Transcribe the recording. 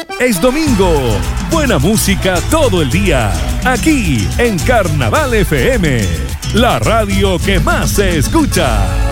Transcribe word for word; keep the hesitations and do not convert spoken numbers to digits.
Es domingo. Buena música todo el día. Aquí en Carnaval F M. La radio que más se escucha.